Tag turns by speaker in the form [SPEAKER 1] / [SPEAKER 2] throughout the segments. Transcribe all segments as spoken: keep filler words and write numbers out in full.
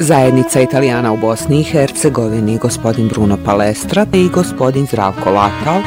[SPEAKER 1] Zajednica Italijana u Bosni i Hercegovini, gospodin Bruno Palestra i gospodin Zdravko Latal.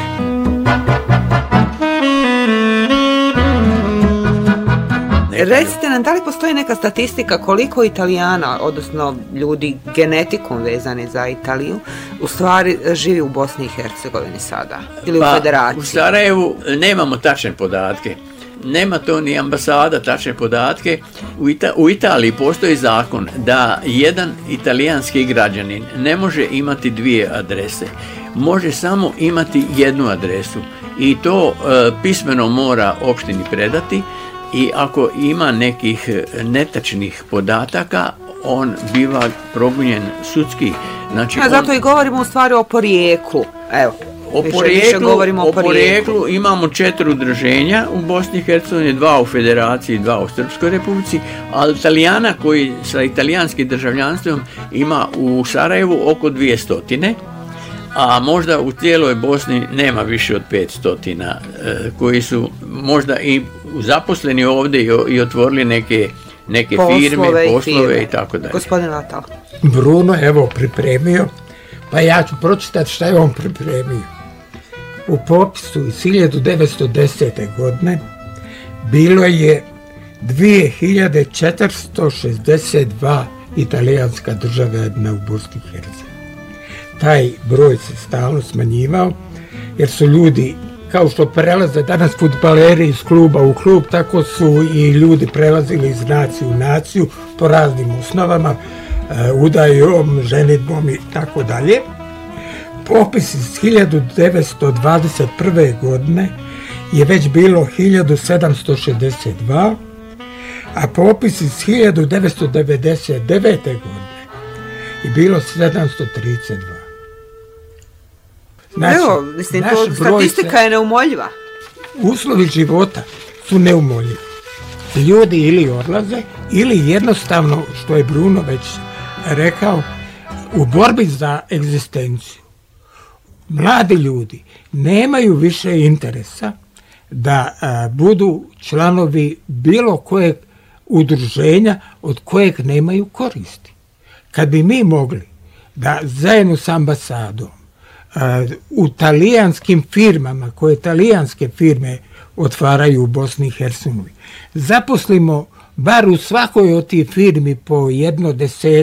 [SPEAKER 1] Recite nam, da li postoji neka statistika koliko Italijana, odnosno ljudi genetikom vezani za Italiju, u stvari živi u Bosni i Hercegovini sada? Ili
[SPEAKER 2] pa,
[SPEAKER 1] u Federaciji?
[SPEAKER 2] U Sarajevu nemamo tačne podatke. Nema to ni ambasada tačne podatke. U, Ita- u Italiji postoji zakon da jedan italijanski građanin ne može imati dvije adrese. Može samo imati jednu adresu i to e, pismeno mora opštini predati. I ako ima nekih netačnih podataka, on biva progonjen sudski. Znači,
[SPEAKER 1] A zato on, i govorimo u stvari o porijeklu. Evo,
[SPEAKER 2] o
[SPEAKER 1] više,
[SPEAKER 2] porijeklu,
[SPEAKER 1] više govorimo o porijeklu.
[SPEAKER 2] O porijeklu imamo četiri udruženja u Bosni i Hercegovini, dva u Federaciji, dva u Srpskoj Republici, ali Italijana koji sa italijanskim državljanstvom ima u Sarajevu oko dvjesto, a možda u cijeloj Bosni nema više od petsto koji su možda i zaposleni ovdje i otvorili neke, neke poslove firme, i poslove firme. I tako dalje.
[SPEAKER 1] Gospodin Latal.
[SPEAKER 3] Bruno evo pripremio, pa ja ću pročitati šta je on pripremio. U popisu iz hiljadu devetsto desete. godine bilo je dvije hiljade četiristo šezdeset dva italijanska državljana u Bosni i Hercegovini. Taj broj se stalno smanjivao, jer su ljudi, kao što prelaze danas fudbaleri iz kluba u klub, tako su i ljudi prelazili iz nacije u naciju po raznim osnovama, udajom, ženidbom i tako dalje. Popis iz hiljadu devetsto dvadeset prve. godine je već bilo hiljadu sedamsto šezdeset dva, a popis iz hiljadu devetsto devedeset devete. godine je bilo sedamsto trideset dva.
[SPEAKER 1] Znači, evo, mislim, to statistika se, je neumoljiva.
[SPEAKER 3] Uslovi života su neumoljivi. Ljudi ili odlaze, ili jednostavno, što je Bruno već rekao, u borbi za egzistenciju. Mladi ljudi nemaju više interesa da a, budu članovi bilo kojeg udruženja od kojeg nemaju koristi. Kad bi mi mogli da zajedno s ambasadom u talijanskim firmama, koje talijanske firme otvaraju u Bosni i Hercegovini, zaposlimo bar u svakoj od tih firmi po jedno deset